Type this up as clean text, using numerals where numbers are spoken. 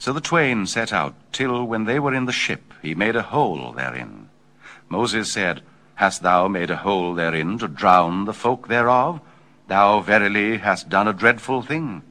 So the twain set out, till when they were in the ship, he made a hole therein. Moses said, Hast thou made a hole therein to drown the folk thereof? Thou verily hast done a dreadful thing.